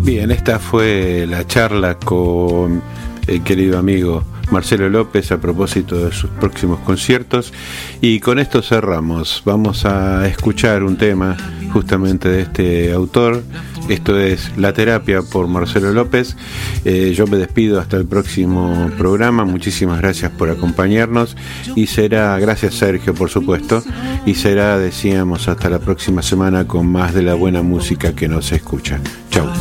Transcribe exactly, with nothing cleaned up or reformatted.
Bien, esta fue la charla con el querido amigo Marcelo López a propósito de sus próximos conciertos, y con esto cerramos. Vamos a escuchar un tema justamente de este autor. Esto es La Terapia por Marcelo López. Eh, yo me despido hasta el próximo programa. Muchísimas gracias por acompañarnos, y será, gracias Sergio por supuesto, y será, decíamos, hasta la próxima semana con más de la buena música que nos escucha. Chau.